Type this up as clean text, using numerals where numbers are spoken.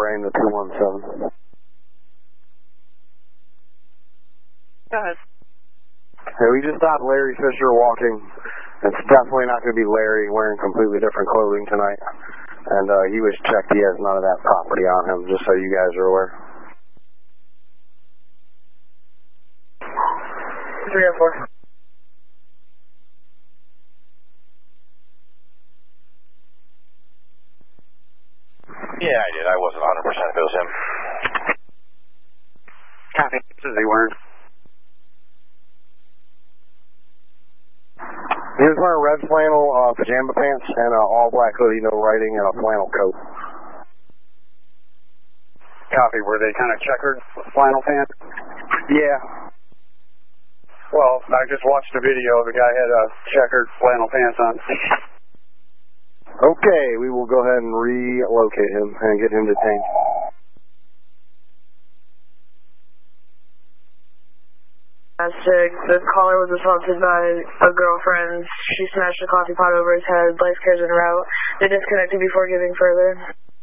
Lorraine to 217. Go ahead. Hey, we just stopped Larry Fisher walking. It's definitely not going to be Larry wearing completely different clothing tonight. And he was checked. He has none of that property on him, just so you guys are aware. 304. Yeah, I did. I wasn't 100% if it was him. Copy. What is he wearing? He was wearing red flannel pajama pants and an all-black hoodie, no writing, and a flannel coat. Copy. Were they kind of checkered flannel pants? Yeah. Well, I just watched a video. The guy had checkered flannel pants on. Okay, we will go ahead and relocate him and get him detained. The caller was assaulted by a girlfriend. She smashed a coffee pot over his head. Life cares en route. They disconnected before giving further.